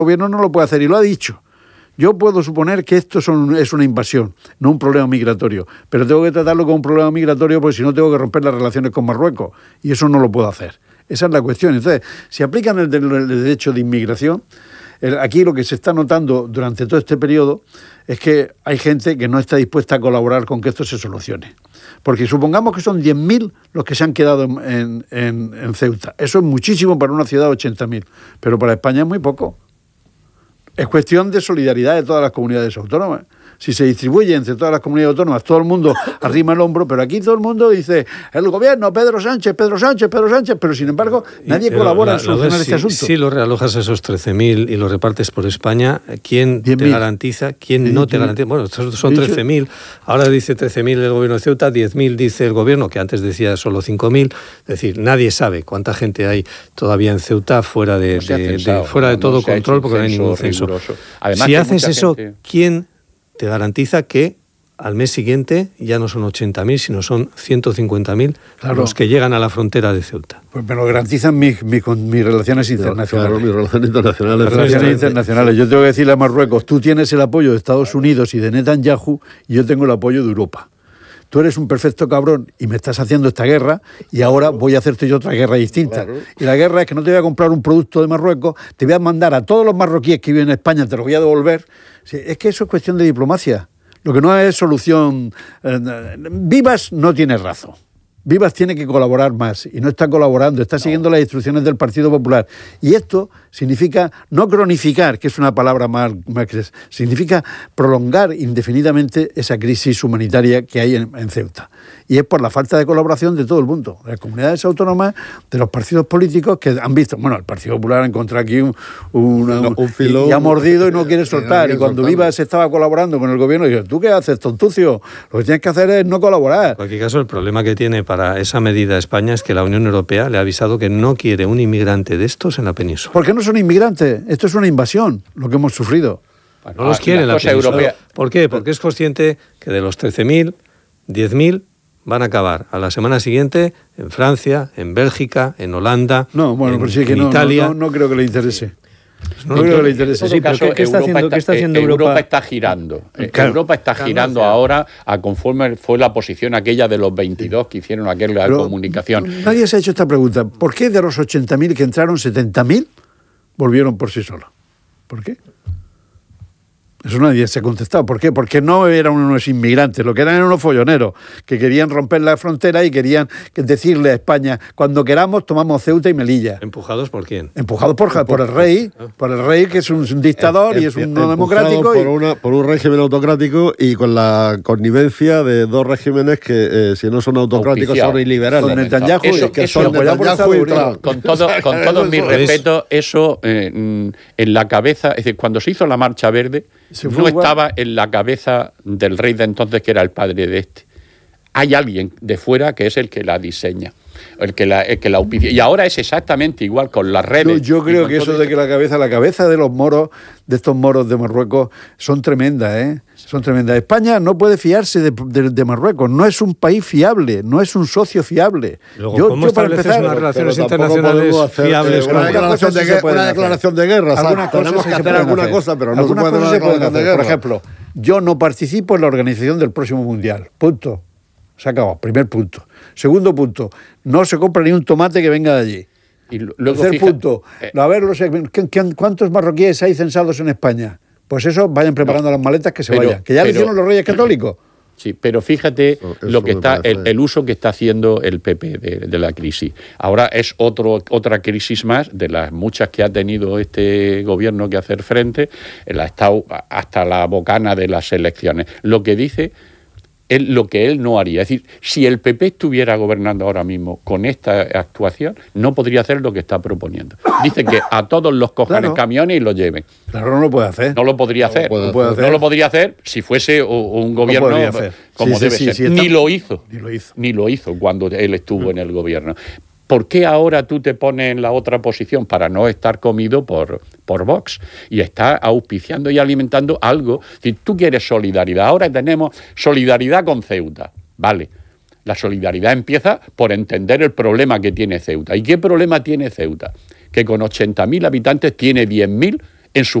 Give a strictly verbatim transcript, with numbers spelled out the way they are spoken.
gobierno no lo puede hacer y lo ha dicho. Yo puedo suponer que esto son, es una invasión, no un problema migratorio, pero tengo que tratarlo como un problema migratorio porque si no tengo que romper las relaciones con Marruecos y eso no lo puedo hacer. Esa es la cuestión. Entonces, si aplican el, el, el derecho de inmigración, el, aquí lo que se está notando durante todo este periodo es que hay gente que no está dispuesta a colaborar con que esto se solucione. Porque supongamos que son diez mil los que se han quedado en, en, en Ceuta. Eso es muchísimo para una ciudad de ochenta mil, pero para España es muy poco. Es cuestión de solidaridad de todas las comunidades autónomas. Si se distribuye entre todas las comunidades autónomas, todo el mundo arrima el hombro, pero aquí todo el mundo dice, el gobierno, Pedro Sánchez, Pedro Sánchez, Pedro Sánchez, pero sin embargo nadie y, colabora la, en solucionar este si, asunto. Si lo realojas a esos trece mil y lo repartes por España, ¿quién te garantiza? ¿Quién sí, no te sí. garantiza? Bueno, estos son trece mil, ahora dice trece mil el gobierno de Ceuta, diez mil dice el gobierno, que antes decía solo cinco mil, es decir, nadie sabe cuánta gente hay todavía en Ceuta fuera de, no de, censado, de, fuera de todo no control porque no hay ningún censo. Además, si haces eso, gente... ¿quién te garantiza que al mes siguiente ya no son ochenta mil, sino son ciento cincuenta mil claro. los que llegan a la frontera de Ceuta? Pues me lo garantizan mis, mis, mis relaciones internacionales. Claro, mis relaciones internacionales. Las relaciones internacionales. Yo tengo que decirle a Marruecos, tú tienes el apoyo de Estados Unidos y de Netanyahu y yo tengo el apoyo de Europa. Tú eres un perfecto cabrón y me estás haciendo esta guerra y ahora voy a hacerte yo otra guerra distinta. Claro. Y la guerra es que no te voy a comprar un producto de Marruecos, te voy a mandar a todos los marroquíes que viven en España, te los voy a devolver. Es que eso es cuestión de diplomacia. Lo que no es solución... Eh, Vivas no tiene razón. Vivas tiene que colaborar más y no está colaborando, está siguiendo no. las instrucciones del Partido Popular. Y esto significa no cronificar, que es una palabra más, más significa prolongar indefinidamente esa crisis humanitaria que hay en, en Ceuta. Y es por la falta de colaboración de todo el mundo, de las comunidades autónomas, de los partidos políticos que han visto, bueno, el Partido Popular ha encontrado aquí un, un, un, un filón, y ha mordido y no quiere soltar. No y cuando soltar. Vivas estaba colaborando con el gobierno, dijo, ¿tú qué haces, tontucio? Lo que tienes que hacer es no colaborar. En cualquier caso, el problema que tiene para esa medida España es que la Unión Europea le ha avisado que no quiere un inmigrante de estos en la península. ¿Por qué no son inmigrantes? Esto es una invasión, lo que hemos sufrido. Bueno, no los quiere en la península. Europea. ¿Por qué? Porque es consciente que de los trece mil, diez mil van a acabar a la semana siguiente en Francia, en Bélgica, en Holanda, no, bueno, en, pero sí que en no, Italia. No, no, no creo que le interese. No, no creo que le interese. Sí, pero ¿qué, ¿qué está haciendo, está, ¿qué está haciendo Europa? Europa está girando. Claro. Europa está girando claro, ahora a conforme fue la posición aquella de los veintidós que hicieron aquella pero comunicación. Nadie se ha hecho esta pregunta. ¿Por qué de los ochenta mil que entraron, setenta mil volvieron por sí solos? ¿Por qué? Eso nadie se ha contestado. ¿Por qué? Porque no eran unos inmigrantes, lo que eran eran unos folloneros que querían romper la frontera y querían decirle a España, cuando queramos tomamos Ceuta y Melilla. ¿Empujados por quién? Empujados por, por, por el rey, por el rey que es un, un dictador em, y es un no democrático. Por, y... una, por un régimen autocrático y con la connivencia de dos regímenes que, eh, si no son autocráticos, son iliberales. Con Netanyahu, eso, que eso, son Netanyahu y claro. Con todo, con todo mi respeto, eso eh, en la cabeza, es decir, cuando se hizo la Marcha Verde, no estaba en la cabeza del rey de entonces, que era el padre de este. Hay alguien de fuera que es el que la diseña, el que la, el que la auspicia. Y ahora es exactamente igual con las redes. Yo, yo creo que eso de que la cabeza, la cabeza de los moros, de estos moros de Marruecos, son tremendas, ¿eh? Son tremendas. España no puede fiarse de, de, de Marruecos, no es un país fiable, no es un socio fiable. Luego, yo, ¿cómo yo para empezar unas relaciones internacionales hacer, fiables? Eh, una, declaración de, una declaración de guerra. Alguna tenemos que hacer alguna hacer. cosa, pero no se puede hacer una declaración de guerra. Por ejemplo, yo no participo en la organización del próximo Mundial. Punto. Se acabó. Primer punto. Segundo punto, no se compra ni un tomate que venga de allí. Y luego, Tercer fija, punto, eh, a ver, ¿cuántos marroquíes hay censados en España? Pues eso, vayan preparando no, las maletas que se pero, vayan. Que ya pero, lo hicieron los Reyes Católicos. Sí, pero fíjate eso, lo eso que está el, el uso que está haciendo el P P de, de la crisis. Ahora es otro, otra crisis más de las muchas que ha tenido este gobierno que hacer frente. Él ha estado hasta la bocana de las elecciones. Lo que dice... Él, lo que él no haría. Es decir, si el P P estuviera gobernando ahora mismo con esta actuación, no podría hacer lo que está proponiendo. Dice que a todos los cojan claro. en camiones y los lleven. Claro, no lo puede hacer. No lo podría no hacer. Lo puede hacer. No lo podría hacer si fuese un gobierno no como sí, debe sí, ser. Sí, sí, Ni lo hizo. Ni lo hizo. Ni lo hizo cuando él estuvo mm. en el gobierno. ¿Por qué ahora tú te pones en la otra posición para no estar comido por, por Vox? Y está auspiciando y alimentando algo. Si tú quieres solidaridad, ahora tenemos solidaridad con Ceuta. Vale, la solidaridad empieza por entender el problema que tiene Ceuta. ¿Y qué problema tiene Ceuta? Que con ochenta mil habitantes tiene diez mil en su